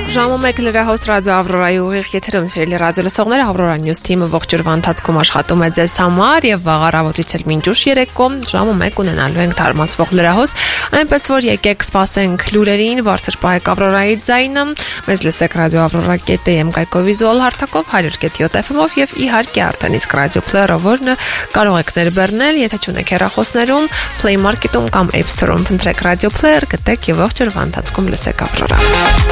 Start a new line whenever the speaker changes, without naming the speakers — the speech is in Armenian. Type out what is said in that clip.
Ժամը 1 լրահոս ռադիո Ավրորայի ուղիղ եթերում սիրելի ռադիոլսողները Ավրորա News Team-ը ողջ օրվա ընթացքում աշխատում է ձեզ համար եւ վաղ առավոտից էլ մինչ ուշ երեկո ժամը 1 ունենալու ենք թարմացվող լրահոս, այնպես որ եկեք սպասենք լուրերին, բարձր պահեք Ավրորայի ձայնը, մեզ լսեք ռադիո Avrora.am կայքով վիզուալ հարթակով 100.7 FM-ով եւ իհարկե արդեն իսկ ռադիո player-ով որը կարող եք ներբեռնել, եթե չունեք հեռախոսներում Play Market-ում կամ App Store-ում փնտրեք ռադիո player, գտեք եւ ողջ օրվա ընթացքում լսեք Ավրորա։